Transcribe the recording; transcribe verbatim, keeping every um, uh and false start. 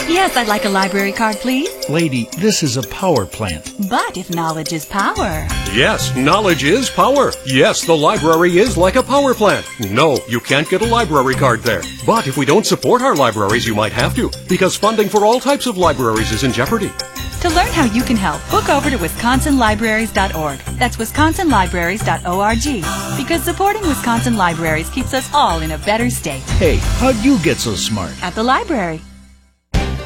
Yes, I'd like a library card, please. Lady, this is a power plant. But if knowledge is power... Yes, knowledge is power. Yes, the library is like a power plant. No, you can't get a library card there. But if we don't support our libraries, you might have to, because funding for all types of libraries is in jeopardy. To learn how you can help, book over to wisconsin libraries dot org. That's wisconsin libraries dot org. Because supporting Wisconsin libraries keeps us all in a better state. Hey, how'd you get so smart? At the library.